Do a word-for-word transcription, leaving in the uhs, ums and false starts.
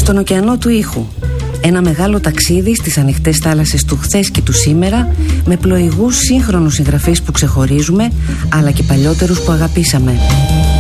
στον ωκεανό του ήχου. Ένα μεγάλο ταξίδι στις ανοιχτές θάλασσες του χθες και του σήμερα, με πλοηγούς σύγχρονους συγγραφείς που ξεχωρίζουμε, αλλά και παλιότερους που αγαπήσαμε.